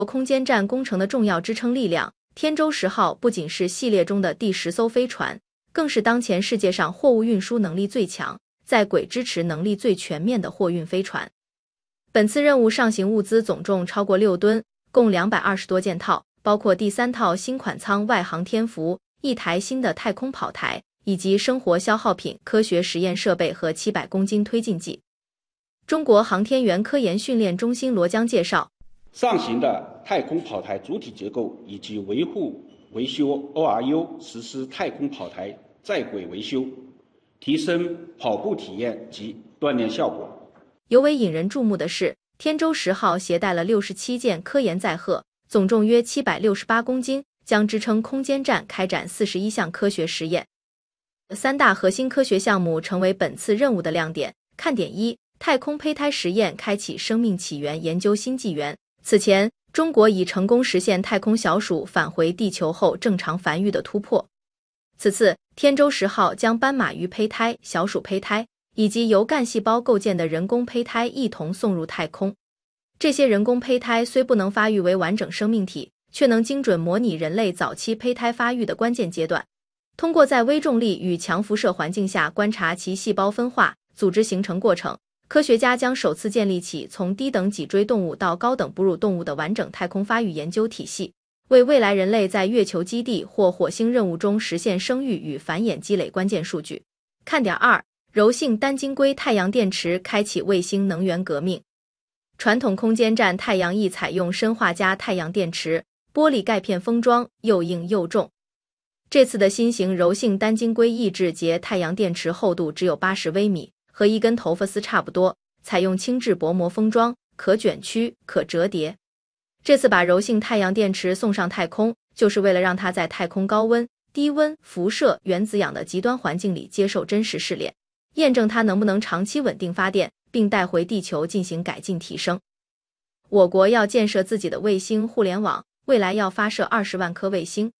空间站工程的重要支撑力量，天舟10号不仅是系列中的第10艘飞船，更是当前世界上货物运输能力最强、在轨支持能力最全面的货运飞船。本次任务上行物资总重超过6吨，共220多件套，包括第3套新款舱外航天服、1台新的太空跑台，以及生活消耗品、科学实验设备和700公斤推进剂。中国航天员科研训练中心罗江介绍， 上行的太空跑台主体结构以及维护维修 ORU 实施太空跑台在轨维修，提升跑步体验及锻炼效果。 尤为引人注目的是，天舟10号携带了67件科研载荷，总重约768公斤，将支撑空间站开展41项科学实验。3大核心科学项目成为本次任务的亮点。看点1：太空胚胎实验开启生命起源研究新纪元。此前，中国已成功实现太空小鼠返回地球后正常繁育的突破。此次，天舟10号将斑马鱼胚胎、小鼠胚胎以及由干细胞构建的人工胚胎一同送入太空。这些人工胚胎虽不能发育为完整生命体，却能精准模拟人类早期胚胎发育的关键阶段。通过在微重力与强辐射环境下观察其细胞分化、组织形成过程，科学家将首次建立起从低等脊椎动物到高等哺乳动物的完整太空发育研究体系，为未来人类在月球基地或火星任务中实现生育与繁衍积累关键数据。看点2：柔性单晶硅太阳电池开启卫星能源革命。传统空间站太阳翼采用砷化镓太阳电池，玻璃钙片封装，又硬又重。这次的新型柔性单晶硅抑制节太阳电池厚度只有80微米，和一根头发丝差不多，采用轻质薄膜封装，可卷曲、可折叠。这次把柔性太阳电池送上太空，就是为了让它在太空高温、低温、辐射、原子氧的极端环境里接受真实试炼，验证它能不能长期稳定发电，并带回地球进行改进提升。我国要建设自己的卫星互联网，未来要发射20万颗卫星，